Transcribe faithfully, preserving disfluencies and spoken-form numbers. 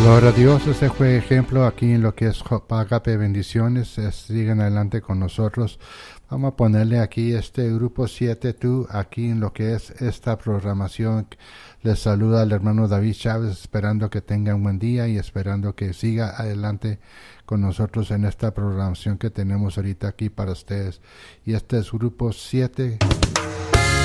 Gloria a Dios, ese fue ejemplo aquí en lo que es Agape Bendiciones. Eh, sigan adelante con nosotros. Vamos a ponerle aquí este grupo siete tú, aquí en lo que es esta programación. Les saluda el hermano David Chávez, esperando que tengan un buen día y esperando que siga adelante con nosotros en esta programación que tenemos ahorita aquí para ustedes. Y este es grupo siete